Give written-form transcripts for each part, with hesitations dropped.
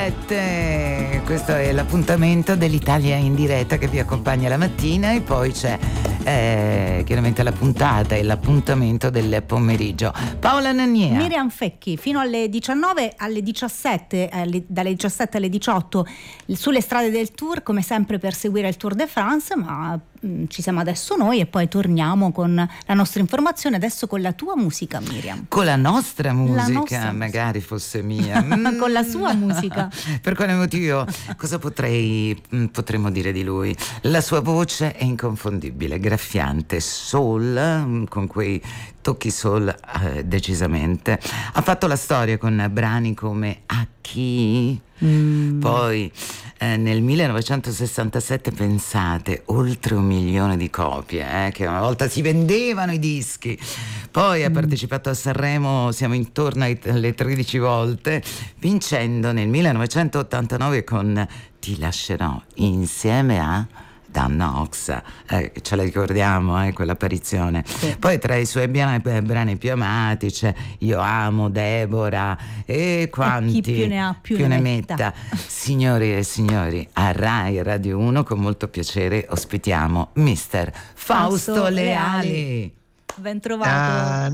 17, questo è l'appuntamento dell'Italia in diretta che vi accompagna la mattina, e poi c'è chiaramente la puntata e l'appuntamento del pomeriggio. Paola Nannia, Miriam Fecchi fino alle 19, alle 17, dalle 17 alle 18 sulle strade del Tour, come sempre per seguire il Tour de France, ma ci siamo adesso noi e poi torniamo con la nostra informazione, adesso con la tua musica, Miriam. con la nostra musica, nostra magari fosse mia. Con la sua musica. Per quale motivo? Cosa potremmo dire di lui? La sua voce è inconfondibile, graffiante, soul, con quei tocchi soul decisamente. Ha fatto la storia con brani come A chi? Poi nel 1967, pensate, oltre 1 milione di copie, che una volta si vendevano i dischi. Poi ha partecipato a Sanremo, siamo intorno alle 13 volte, vincendo nel 1989 con Ti lascerò, insieme a Danna Oxa, ce la ricordiamo, quell'apparizione. Sì. Poi tra i suoi brani più amati c'è Io amo Deborah e quanti, chi più ne ha più ne metta. Signori e signori, a Rai Radio 1 con molto piacere ospitiamo Mister Fausto Leali. Ben trovato.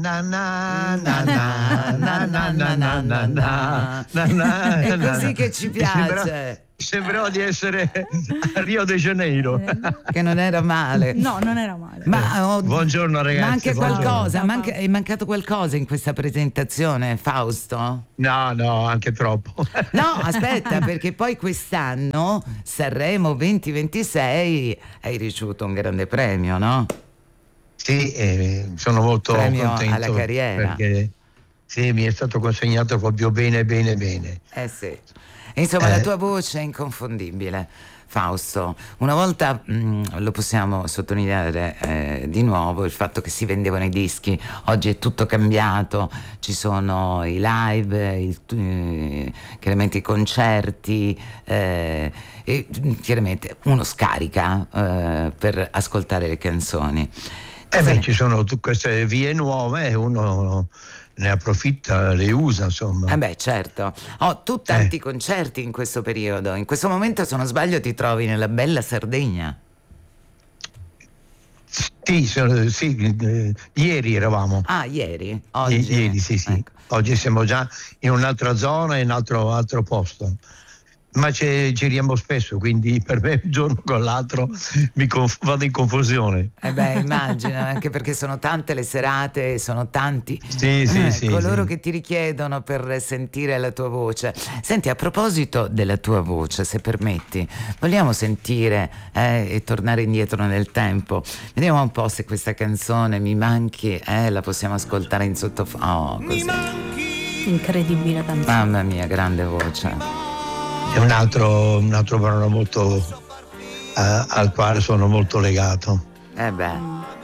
È così che ci piace. Sembrò di essere a Rio de Janeiro. Che non era male. No, non era male. Ma Buongiorno ragazzi. Ma anche buongiorno. qualcosa, è mancato qualcosa in questa presentazione, Fausto? No, anche troppo. No, aspetta, perché poi quest'anno Sanremo 2026 hai ricevuto un grande premio, no? Sì, sono molto Premio contento alla carriera. perché sì, mi è stato consegnato proprio bene. Sì. Insomma, la tua voce è inconfondibile, Fausto. Una volta lo possiamo sottolineare di nuovo, il fatto che si vendevano i dischi. Oggi è tutto cambiato, ci sono i live, chiaramente i concerti, e chiaramente uno scarica per ascoltare le canzoni. Ci sono queste vie nuove e uno ne approfitta, le usa, insomma. Certo. Tu tanti concerti in questo periodo. In questo momento, se non sbaglio, ti trovi nella bella Sardegna. Sì, ieri eravamo. Ieri? Oggi? Ieri, sì. Ecco. Oggi siamo già in un'altra zona, in un altro posto. Ma giriamo spesso, quindi per me un giorno con l'altro vado in confusione. Immagino, anche perché sono tante le serate, sono tanti coloro che ti richiedono per sentire la tua voce. Senti, a proposito della tua voce, se permetti, vogliamo sentire e tornare indietro nel tempo. Vediamo un po' se questa canzone Mi manchi, la possiamo ascoltare in sottofondo. Mi manchi. Incredibile canzone. Mamma mia, grande voce. È un altro brano molto al quale sono molto legato.